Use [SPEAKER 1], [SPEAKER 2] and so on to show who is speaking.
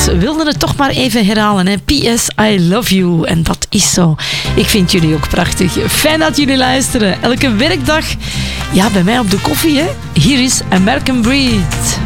[SPEAKER 1] wilde het toch maar even herhalen. Hè? PS, I love you. En dat is zo. Ik vind jullie ook prachtig. Fijn dat jullie luisteren. Elke werkdag, ja, bij mij op de koffie. Hè? Hier is American Breed.